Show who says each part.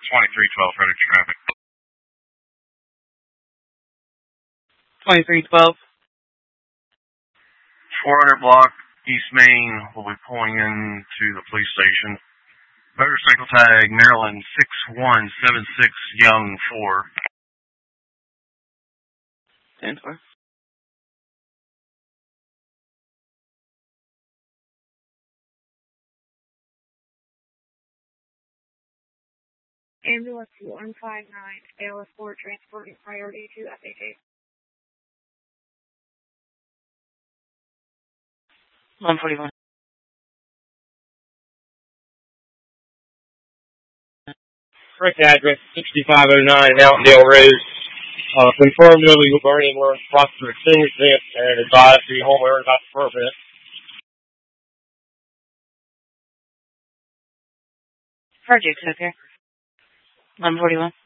Speaker 1: 2312, Frederick traffic.
Speaker 2: 2312.
Speaker 1: 400 block, East Main, will be pulling into the police station. Motorcycle tag, Maryland 6176 Young 4.
Speaker 2: 10-4.
Speaker 3: Ambulance 159, ALS4 transporting priority to FHA.
Speaker 2: 141.
Speaker 4: Correct address, 6509 Mountaindale Road. Confirmed no illegal burning or process of extinguishment and advise the homeowner about the permit.
Speaker 2: Project's okay. 141.